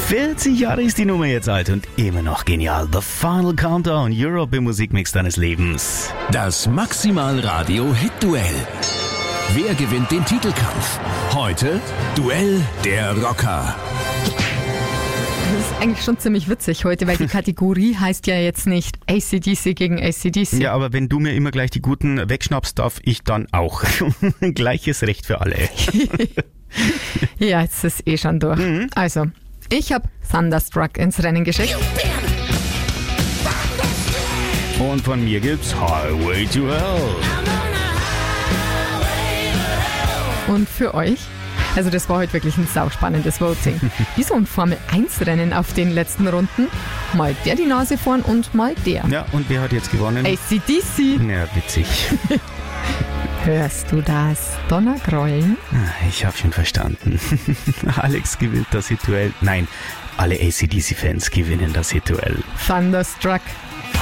40 Jahre ist die Nummer jetzt alt und immer noch genial. The Final Countdown, Europe im Musikmix deines Lebens. Das Maximal Radio Hit Duell. Wer gewinnt den Titelkampf? Heute Duell der Rocker. Das ist eigentlich schon ziemlich witzig heute, weil die Kategorie heißt ja jetzt nicht AC/DC gegen AC/DC. Ja, aber wenn du mir immer gleich die Guten wegschnappst, darf ich dann auch. Gleiches Recht für alle. Ja, jetzt ist schon durch. Also, ich habe Thunderstruck ins Rennen geschickt. Und von mir gibt's Highway to Hell. Und für euch? Also das war heute wirklich ein sauspannendes Voting. Wie so ein Formel-1-Rennen auf den letzten Runden. Mal der die Nase vorn und mal der. Ja, und wer hat jetzt gewonnen? AC/DC. Ja, witzig. Hörst du das Donnergrollen? Ich habe schon verstanden. Alex gewinnt das Hit-Duell. Nein, alle AC/DC-Fans gewinnen das Hit-Duell. Thunderstruck